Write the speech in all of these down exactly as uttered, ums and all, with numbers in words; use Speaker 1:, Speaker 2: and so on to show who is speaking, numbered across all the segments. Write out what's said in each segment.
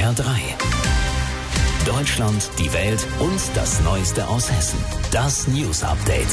Speaker 1: R drei. Deutschland, die Welt und das Neueste aus Hessen. Das News Update.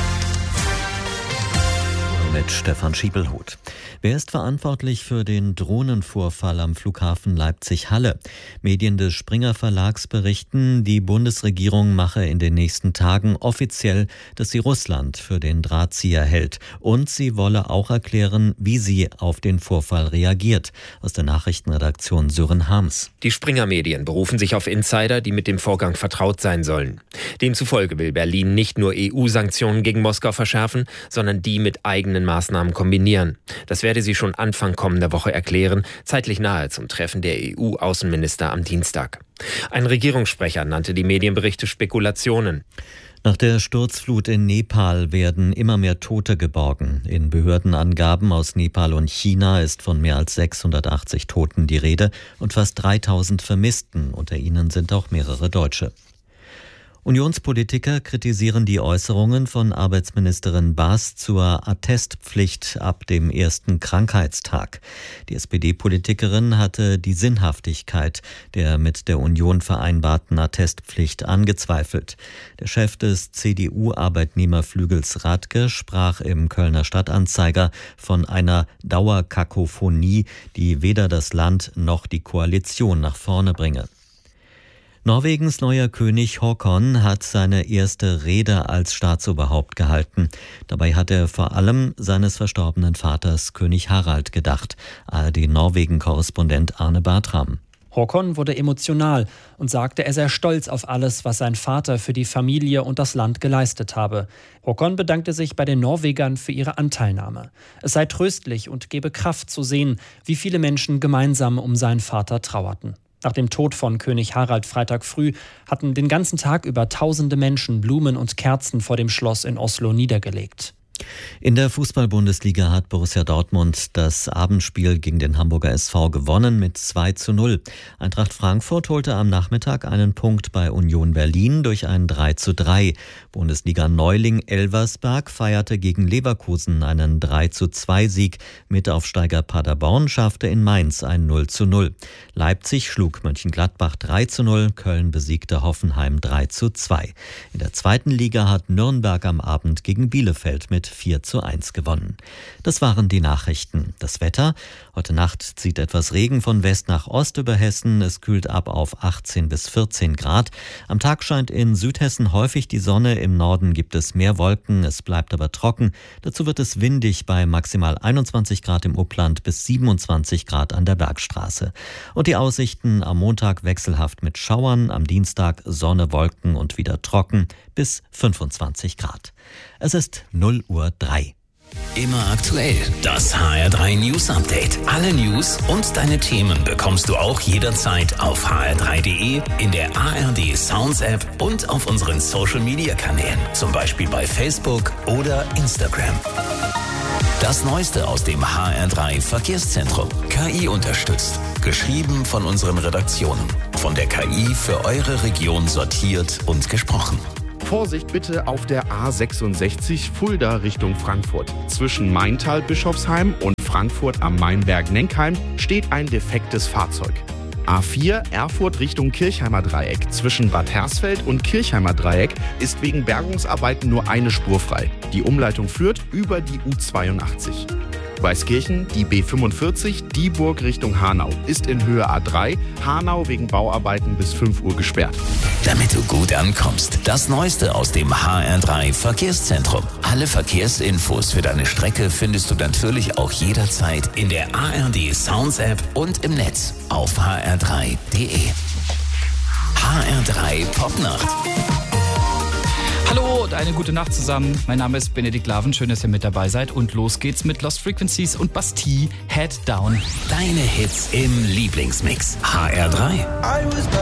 Speaker 2: Mit Stefan Schiebelhuth. Wer ist verantwortlich für den Drohnenvorfall am Flughafen Leipzig-Halle? Medien des Springer Verlags berichten, die Bundesregierung mache in den nächsten Tagen offiziell, dass sie Russland für den Drahtzieher hält. Und sie wolle auch erklären, wie sie auf den Vorfall reagiert. Aus der Nachrichtenredaktion Sören Harms.
Speaker 3: Die Springer-Medien berufen sich auf Insider, die mit dem Vorgang vertraut sein sollen. Demzufolge will Berlin nicht nur E U-Sanktionen gegen Moskau verschärfen, sondern die mit eigenen Maßnahmen kombinieren. Das werde sie schon Anfang kommender Woche erklären, zeitlich nahe zum Treffen der E U-Außenminister am Dienstag. Ein Regierungssprecher nannte die Medienberichte Spekulationen.
Speaker 2: Nach der Sturzflut in Nepal werden immer mehr Tote geborgen. In Behördenangaben aus Nepal und China ist von mehr als sechshundertachtzig Toten die Rede und fast dreitausend Vermissten. Unter ihnen sind auch mehrere Deutsche. Unionspolitiker kritisieren die Äußerungen von Arbeitsministerin Baas zur Attestpflicht ab dem ersten Krankheitstag. Die S P D-Politikerin hatte die Sinnhaftigkeit der mit der Union vereinbarten Attestpflicht angezweifelt. Der Chef des C D U-Arbeitnehmerflügels Radke sprach im Kölner Stadtanzeiger von einer Dauerkakophonie, die weder das Land noch die Koalition nach vorne bringe. Norwegens neuer König Håkon hat seine erste Rede als Staatsoberhaupt gehalten. Dabei hat er vor allem seines verstorbenen Vaters König Harald gedacht. A R D-Norwegen-Korrespondent Arne Bartram.
Speaker 4: Håkon wurde emotional und sagte, er sei stolz auf alles, was sein Vater für die Familie und das Land geleistet habe. Håkon bedankte sich bei den Norwegern für ihre Anteilnahme. Es sei tröstlich und gebe Kraft zu sehen, wie viele Menschen gemeinsam um seinen Vater trauerten. Nach dem Tod von König Harald Freitag früh hatten den ganzen Tag über tausende Menschen Blumen und Kerzen vor dem Schloss in Oslo niedergelegt.
Speaker 2: In der Fußball-Bundesliga hat Borussia Dortmund das Abendspiel gegen den Hamburger S V gewonnen mit zwei zu null. Eintracht Frankfurt holte am Nachmittag einen Punkt bei Union Berlin durch ein drei zu drei. Bundesliga-Neuling Elversberg feierte gegen Leverkusen einen drei zu zwei Sieg. Mitaufsteiger Paderborn schaffte in Mainz ein null zu null. Leipzig schlug Mönchengladbach drei zu null, Köln besiegte Hoffenheim drei zu zwei. In der zweiten Liga hat Nürnberg am Abend gegen Bielefeld mit vier zu eins gewonnen. Das waren die Nachrichten. Das Wetter: Heute Nacht zieht etwas Regen von West nach Ost über Hessen. Es kühlt ab auf achtzehn bis vierzehn Grad. Am Tag scheint in Südhessen häufig die Sonne. Im Norden gibt es mehr Wolken. Es bleibt aber trocken. Dazu wird es windig bei maximal einundzwanzig Grad im Upland bis siebenundzwanzig Grad an der Bergstraße. Und die Aussichten: am Montag wechselhaft mit Schauern, am Dienstag Sonne, Wolken und wieder trocken bis fünfundzwanzig Grad. Es ist null Uhr drei.
Speaker 1: Immer aktuell. Das H R drei News Update. Alle News und deine Themen bekommst du auch jederzeit auf h r drei punkt d e, in der A R D Sounds App und auf unseren Social Media Kanälen. Zum Beispiel bei Facebook oder Instagram. Das Neueste aus dem H R drei Verkehrszentrum. K I unterstützt. Geschrieben von unseren Redaktionen. Von der K I für eure Region sortiert und gesprochen.
Speaker 5: Vorsicht bitte auf der A sechsundsechzig Fulda Richtung Frankfurt. Zwischen Maintal-Bischofsheim und Frankfurt am Mainberg-Nenkheim steht ein defektes Fahrzeug. A vier Erfurt Richtung Kirchheimer Dreieck. Zwischen Bad Hersfeld und Kirchheimer Dreieck ist wegen Bergungsarbeiten nur eine Spur frei. Die Umleitung führt über die U zweiundachtzig. Weißkirchen, die B fünfundvierzig, Dieburg Richtung Hanau, ist in Höhe A drei, Hanau wegen Bauarbeiten bis fünf Uhr gesperrt.
Speaker 1: Damit du gut ankommst, das Neueste aus dem H R drei Verkehrszentrum. Alle Verkehrsinfos für deine Strecke findest du natürlich auch jederzeit in der A R D Sounds App und im Netz auf h r drei punkt d e. H R drei Popnacht.
Speaker 6: Hallo und eine gute Nacht zusammen. Mein Name ist Benedikt Laven. Schön, dass ihr mit dabei seid. Und los geht's mit Lost Frequencies und Bastille, Head Down.
Speaker 1: Deine Hits im Lieblingsmix. H R drei.